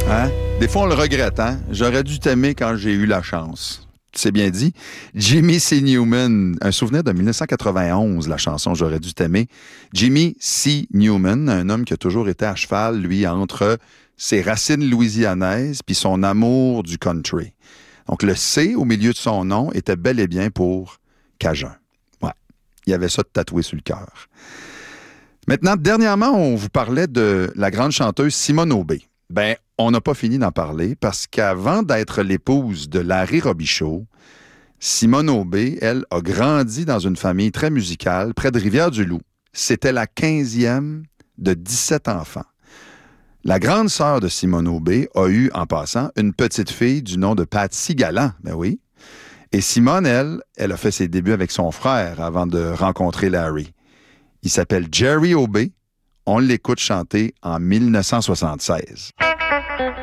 Hein? Des fois, on le regrette, hein? J'aurais dû t'aimer quand j'ai eu la chance. C'est bien dit. Jimmy C. Newman, un souvenir de 1991, la chanson J'aurais dû t'aimer. Jimmy C. Newman, un homme qui a toujours été à cheval, lui, entre ses racines louisianaises puis son amour du country. Donc, le C au milieu de son nom était bel et bien pour Cajun. Ouais, il y avait ça de tatoué sur le cœur. Maintenant, dernièrement, on vous parlait de la grande chanteuse Simone Aubé. Ben, on n'a pas fini d'en parler parce qu'avant d'être l'épouse de Larry Robichaud, Simone Aubé, elle, a grandi dans une famille très musicale près de Rivière-du-Loup. C'était la 15e de 17 enfants. La grande sœur de Simone Aubé a eu, en passant, une petite fille du nom de Patsy Galland. Ben oui. Et Simone, elle a fait ses débuts avec son frère avant de rencontrer Larry. Il s'appelle Jerry Aubé. On l'écoute chanter en 1976.